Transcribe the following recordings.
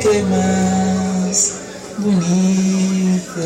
que mais bonita.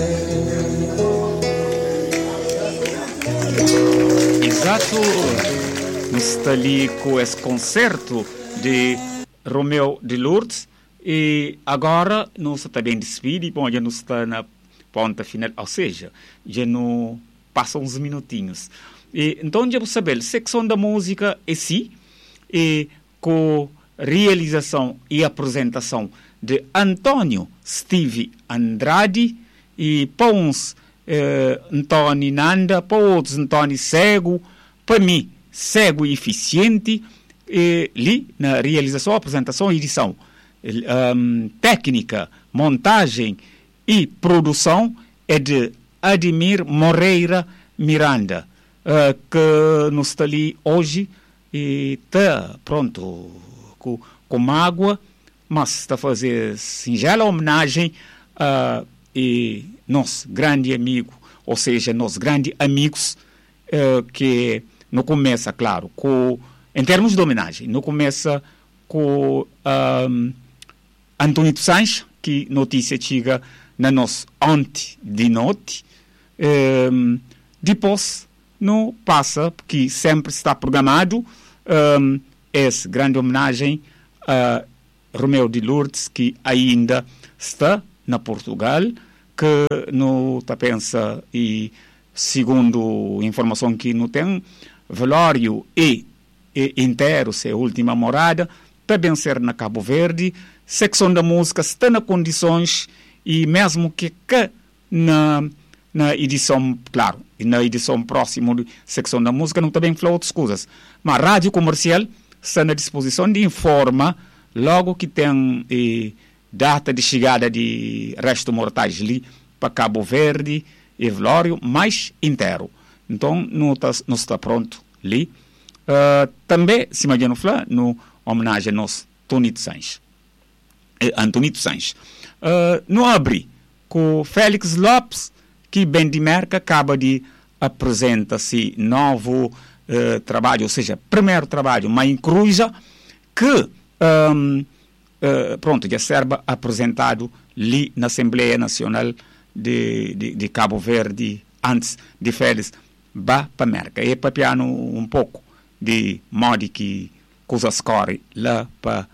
Exato, está ali com esse concerto de Romeu de Lourdes e agora nós está bem despedido, bom, já não está na ponta final, ou seja, já não passa uns minutinhos. E, então, já vou saber, secção da música é sim, e com realização e apresentação de Antônio Steve Andrade e para uns Antônio Nanda, para outros Antônio Cego, para mim cego e eficiente, e, ali na realização, apresentação e edição, técnica, montagem e produção é de Ademir Moreira Miranda, que nos está ali hoje e está pronto com água, mas está a fazer singela homenagem a nosso grande amigo, ou seja, nossos grandes amigos, que não começa, claro, em termos de homenagem, não começa com Antonio Sanches, que notícia chega na nossa ontem de noite, depois não passa, porque sempre está programado essa grande homenagem a Romeu de Lourdes, que ainda está na Portugal, que não está pensa, e segundo informação que não tem, velório e inteiro, se a última morada, também ser na Cabo Verde, secção da música está nas condições, e mesmo que na edição, claro, e na edição próxima de secção da música não também falou outras coisas, mas a rádio comercial está na disposição de informar logo que tem data de chegada de restos mortais ali para Cabo Verde e velório mais inteiro. Então não está pronto ali. Também, se imagina falar, no homenagem a nosso Antonito Sanches. No abre com Félix Lopes, que bem de merca acaba de apresentar-se novo trabalho, ou seja, primeiro trabalho, mas em Cruza, que pronto, já serve apresentado ali na Assembleia Nacional de Cabo Verde, antes de Félix vá para a América. E para piano um pouco de modo que coisas correm lá para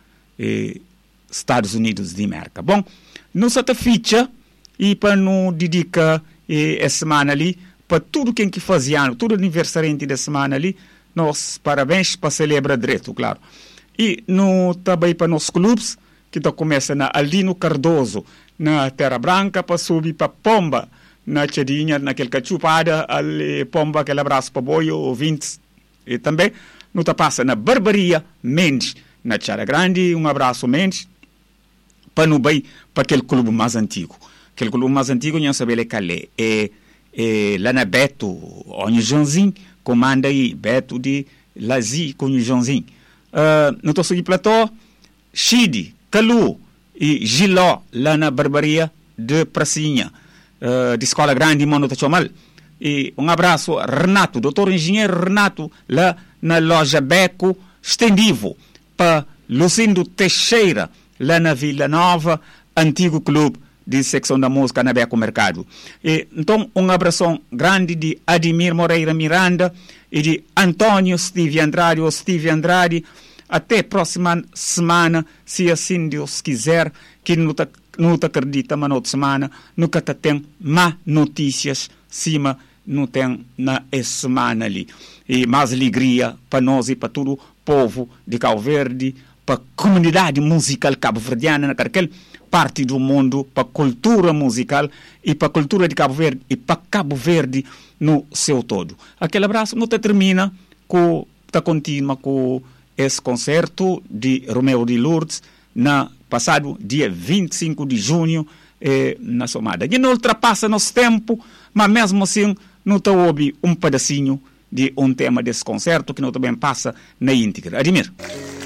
Estados Unidos de América. Bom, não se ficha e para não dedicar essa semana ali para tudo quem que fazia, todo aniversariante da semana ali, nós parabéns para celebrar direito, claro. E no também para nossos clubes, que está começa na Aldino Cardoso, na Terra Branca, para subir para Pomba, na Tchadinha, naquele cachupada, ali Pomba, aquele abraço para Boio, ouvintes. E também não está passa na Barbaria Mendes, na Tchara Grande, um abraço Mendes, para no bem, para aquele clube mais antigo. Aquele clube mais antigo, não sabe qual é lá na Beto, onde Joãozinho comanda aí, Beto de Lazi com o Joãozinho. No estou subindo platô, Chide, Calu e Giló, lá na Barbaria de Pracinha, de Escola Grande, Mano Tachomal. E um abraço a Renato, doutor engenheiro Renato, lá na loja Beco, estendivo, para Lucindo Teixeira, lá na Vila Nova, antigo clube de secção da música na Beco Mercado. E, então, um abração grande de Ademir Moreira Miranda e de Antônio Steve Andrade, até a próxima semana, se assim Deus quiser, que não te acredita, mas na outra semana, nunca tem má notícias, cima não tem na semana ali. E mais alegria para nós e para todo o povo de Cabo Verde, para a comunidade musical cabo-verdiana, naquela parte do mundo, para a cultura musical e para a cultura de Cabo Verde e para Cabo Verde no seu todo. Aquele abraço não termina, continua com esse concerto de Romeu de Lourdes na passado dia 25 de junho na Somada. E não ultrapassa nosso tempo, mas mesmo assim não está ouvindo um pedacinho de um tema desse concerto que não também passa na íntegra. Ademir.